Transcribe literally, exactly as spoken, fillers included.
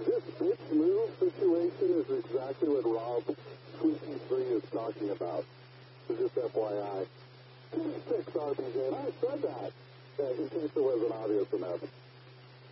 this bitch move situation is exactly what Rob Squeaky three is talking about. So just F Y I. Six R B J, and I said that, uh, in case it wasn't obvious enough.